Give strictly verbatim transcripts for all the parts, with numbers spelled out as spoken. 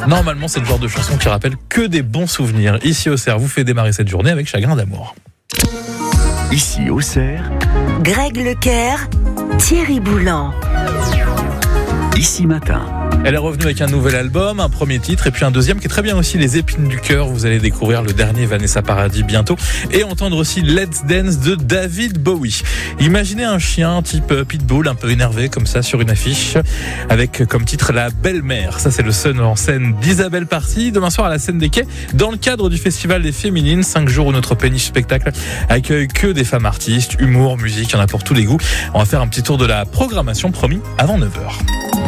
Normalement, c'est le genre de chanson qui rappelle que des bons souvenirs. Ici, Auxerre vous fait démarrer cette journée avec Chagrin d'amour. Ici, Auxerre, Greg Leclerc, Thierry Boulan. Ici Matin. Elle est revenue avec un nouvel album, un premier titre et puis un deuxième qui est très bien aussi, Les Épines du Cœur. Vous allez découvrir le dernier Vanessa Paradis bientôt et entendre aussi Let's Dance de David Bowie. Imaginez un chien type pitbull un peu énervé comme ça sur une affiche avec comme titre La Belle-Mère. Ça c'est le seul en scène d'Isabelle Party demain soir à la Scène des Quais dans le cadre du Festival des Féminines. Cinq jours où notre péniche spectacle accueille que des femmes artistes, humour, musique, il y en a pour tous les goûts. On va faire un petit tour de la programmation promis avant neuf heures.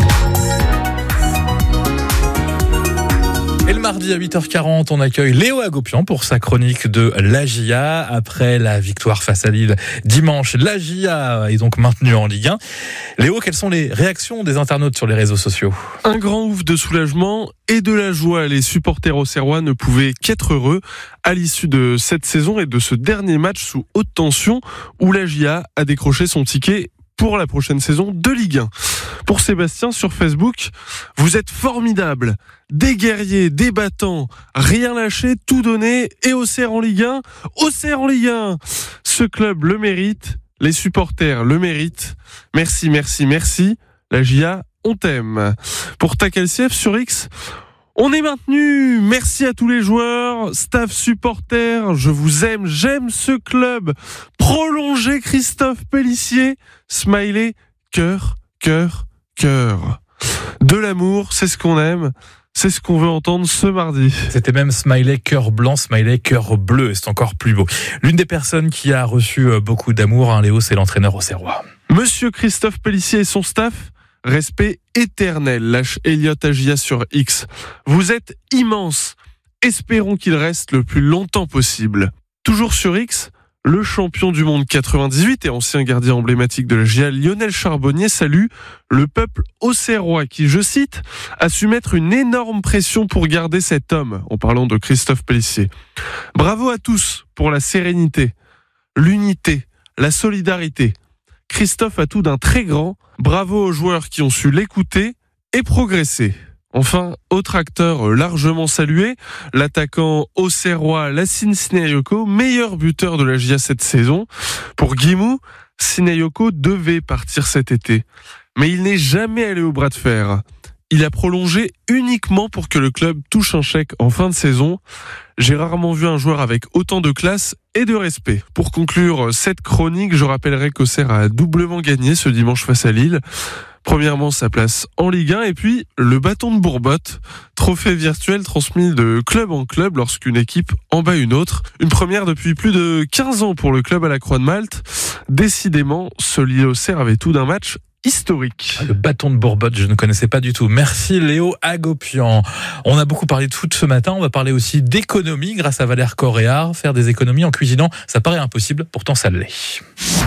Et le mardi à huit heures quarante, on accueille Léo Hagopian pour sa chronique de l'A J A. Après la victoire face à Lille dimanche, l'A J A est donc maintenu en Ligue un. Léo, quelles sont les réactions des internautes sur les réseaux sociaux ? Un grand ouf de soulagement et de la joie. Les supporters auxerrois ne pouvaient qu'être heureux à l'issue de cette saison et de ce dernier match sous haute tension où l'A J A a décroché son ticket pour la prochaine saison de Ligue un. Pour Sébastien sur Facebook, vous êtes formidables, des guerriers, des battants, rien lâché, tout donné et Auxerre en Ligue un, Auxerre en Ligue un. Ce club le mérite, les supporters le méritent. Merci, merci, merci. La J A, on t'aime. Pour Takalsiev sur X, on est maintenu. Merci à tous les joueurs, staff, supporters. Je vous aime, j'aime ce club. Prolongez Christophe Pélissier. Smiley, cœur, cœur, cœur. De l'amour, c'est ce qu'on aime. C'est ce qu'on veut entendre ce mardi. C'était même Smiley cœur blanc, Smiley cœur bleu, c'est encore plus beau. L'une des personnes qui a reçu beaucoup d'amour, hein, Léo, c'est l'entraîneur auxerrois. Monsieur Christophe Pélissier et son staff, respect éternel, lâche Elliot Agia sur X. Vous êtes immenses. Espérons qu'il reste le plus longtemps possible. Toujours sur X, le champion du monde quatre-vingt-dix-huit et ancien gardien emblématique de la J A, Lionel Charbonnier, salue le peuple auxerrois qui, je cite, a su mettre une énorme pression pour garder cet homme, en parlant de Christophe Pélissier. Bravo à tous pour la sérénité, l'unité, la solidarité. Christophe a tout d'un très grand. Bravo aux joueurs qui ont su l'écouter et progresser. Enfin, autre acteur largement salué, l'attaquant auxerrois Lassine Sinayoko, meilleur buteur de la J A cette saison. Pour Guimou, Sinayoko devait partir cet été, mais il n'est jamais allé au bras de fer. Il a prolongé uniquement pour que le club touche un chèque en fin de saison. J'ai rarement vu un joueur avec autant de classe et de respect. Pour conclure cette chronique, je rappellerai qu'Auxerre a doublement gagné ce dimanche face à Lille. Premièrement, sa place en Ligue un et puis le bâton de Bourbotte, trophée virtuel transmis de club en club lorsqu'une équipe en bat une autre. Une première depuis plus de quinze ans pour le club à la Croix de Malte. Décidément, ce Lille-Auxerre avait tout d'un match historique. Le bâton de Bourbotte, je ne connaissais pas du tout. Merci Léo Hagopian. On a beaucoup parlé de foot ce matin, on va parler aussi d'économie grâce à Valère Coréard. Faire des économies en cuisinant, ça paraît impossible, pourtant ça l'est.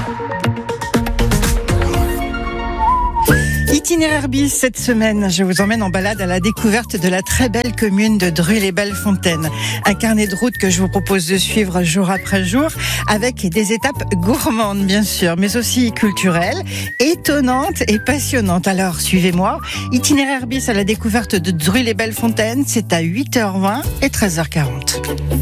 Itinéraire bis cette semaine, je vous emmène en balade à la découverte de la très belle commune de Dreux-les-Belles-Fontaines. Un carnet de route que je vous propose de suivre jour après jour avec des étapes gourmandes bien sûr, mais aussi culturelles, étonnantes et passionnantes. Alors suivez-moi, Itinéraire bis à la découverte de Dreux-les-Belles-Fontaines, c'est à huit heures vingt et treize heures quarante.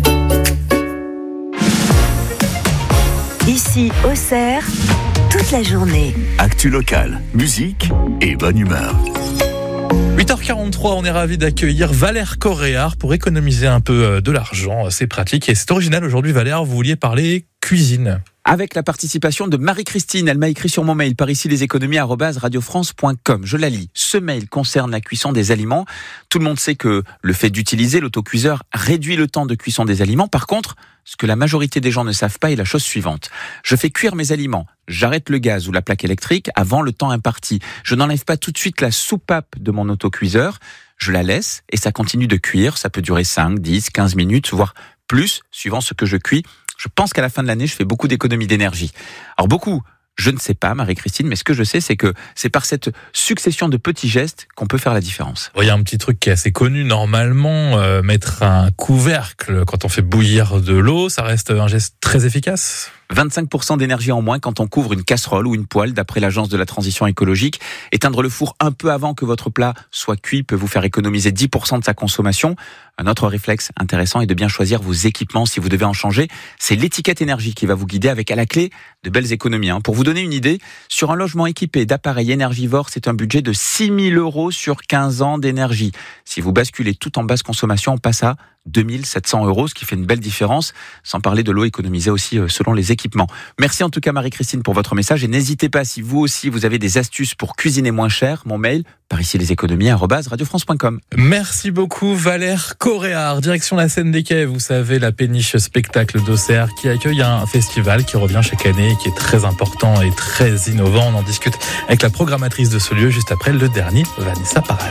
Ici, Auxerre, toute la journée. Actu locale, musique et bonne humeur. huit heures quarante-trois, on est ravis d'accueillir Valère Coréard pour économiser un peu de l'argent. C'est pratique et c'est original aujourd'hui. Valère, vous vouliez parler cuisine. Avec la participation de Marie-Christine. Elle m'a écrit sur mon mail, par ici les économies arobase radiofrance point com. Je la lis. Ce mail concerne la cuisson des aliments. Tout le monde sait que le fait d'utiliser l'autocuiseur réduit le temps de cuisson des aliments. Par contre, ce que la majorité des gens ne savent pas est la chose suivante. Je fais cuire mes aliments. J'arrête le gaz ou la plaque électrique avant le temps imparti. Je n'enlève pas tout de suite la soupape de mon autocuiseur. Je la laisse et ça continue de cuire. Ça peut durer cinq, dix, quinze minutes, voire plus, suivant ce que je cuis. Je pense qu'à la fin de l'année, je fais beaucoup d'économies d'énergie. Alors beaucoup, je ne sais pas, Marie-Christine, mais ce que je sais, c'est que c'est par cette succession de petits gestes qu'on peut faire la différence. Il y a un petit truc qui est assez connu. Normalement, euh, mettre un couvercle quand on fait bouillir de l'eau, ça reste un geste très efficace. vingt-cinq pour cent d'énergie en moins quand on couvre une casserole ou une poêle, d'après l'Agence de la transition écologique. Éteindre le four un peu avant que votre plat soit cuit peut vous faire économiser dix pour cent de sa consommation. Un autre réflexe intéressant est de bien choisir vos équipements si vous devez en changer. C'est l'étiquette énergie qui va vous guider avec à la clé de belles économies. Pour vous donner une idée, sur un logement équipé d'appareils énergivores, c'est un budget de six mille euros sur quinze ans d'énergie. Si vous basculez tout en basse consommation, on passe à deux mille sept cents euros, ce qui fait une belle différence, sans parler de l'eau économisée aussi selon les équipements. Merci en tout cas Marie-Christine pour votre message et n'hésitez pas, si vous aussi vous avez des astuces pour cuisiner moins cher, mon mail, par ici les économies, arobase radio france point com. Merci beaucoup Valère Coréard, direction la Seine des Quais, vous savez, la péniche spectacle d'Auxerre qui accueille un festival qui revient chaque année et qui est très important et très innovant. On en discute avec la programmatrice de ce lieu juste après le dernier Vanessa Paradis.